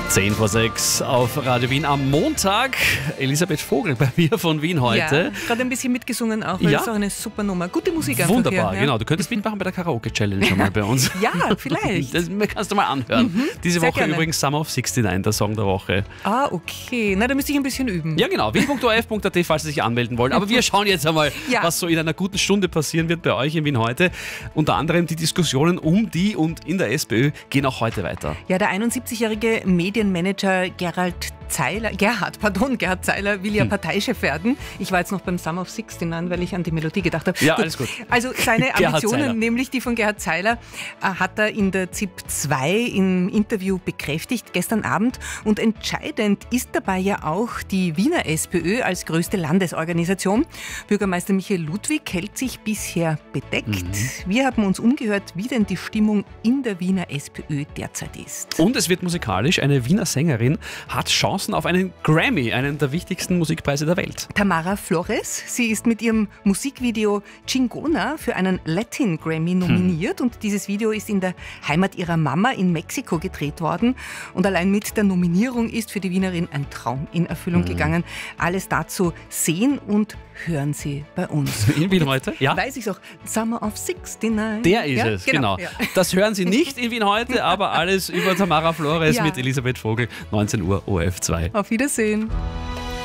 10 vor 6 auf Radio Wien am Montag. Elisabeth Vogel bei mir von Wien heute. Ja, gerade ein bisschen mitgesungen auch, weil es auch eine super Nummer. Gute Musik einfach. Wunderbar, hier, genau. Du könntest mitmachen bei der Karaoke-Challenge schon mal bei uns. Ja, vielleicht. Das kannst du mal anhören. Diese sehr Woche gerne. übrigens Summer of 69, der Song der Woche. Ah, okay. Na, da müsste ich ein bisschen üben. Ja, genau. wien.orf.at, falls Sie sich anmelden wollen. Aber wir schauen jetzt einmal, Ja. was so in einer guten Stunde passieren wird bei euch in Wien heute. Unter anderem die Diskussionen um die und in der SPÖ gehen auch heute weiter. Ja, der 71-jährige Medienmanager Gerhard Zeiler will ja Parteichef werden. Ich war jetzt noch beim Summer of 69, weil ich an die Melodie gedacht habe. Ja, alles gut. Also seine Gerhard Ambitionen, Zeiler. nämlich die von Gerhard Zeiler, hat er in der ZIP 2 im Interview bekräftigt gestern Abend. Und entscheidend ist dabei ja auch die Wiener SPÖ als größte Landesorganisation. Bürgermeister Michael Ludwig hält sich bisher bedeckt. Wir haben uns umgehört, wie denn die Stimmung in der Wiener SPÖ derzeit ist. Und es wird musikalisch. Eine Wiener Sängerin hat Chancen auf einen Grammy, einen der wichtigsten Musikpreise der Welt. Tamara Flores, sie ist mit ihrem Musikvideo Chingona für einen Latin Grammy nominiert und dieses Video ist in der Heimat ihrer Mama in Mexiko gedreht worden und allein mit der Nominierung ist für die Wienerin ein Traum in Erfüllung gegangen. Alles dazu sehen und hören Sie bei uns. In Wien heute? Ja. Weiß ich auch, Summer of 69. Der ist Ja, es, genau. Ja. Das hören Sie nicht in Wien heute, aber alles über Tamara Flores Ja. mit Elisabeth Vogel, 19 Uhr ORF 2. Auf Wiedersehen.